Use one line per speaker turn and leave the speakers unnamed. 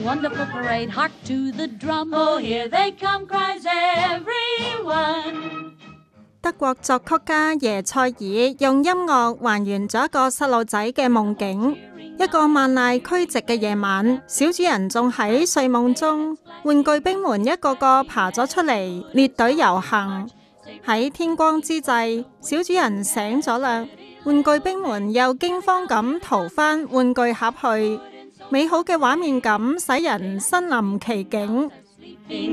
wonderful parade. Hark to the drum. Oh, here they come, cries everyone.
德國作曲家耶塞爾用音樂還原咗一個細路仔嘅夢境。一個萬籟俱寂嘅夜晚，小主人仲喺睡夢中，玩具兵們一個個爬咗出嚟，列隊遊行。喺天光之際，小主人醒咗啦，玩具兵們又驚慌咁逃返玩具盒去。美好嘅畫面感使人身臨其境，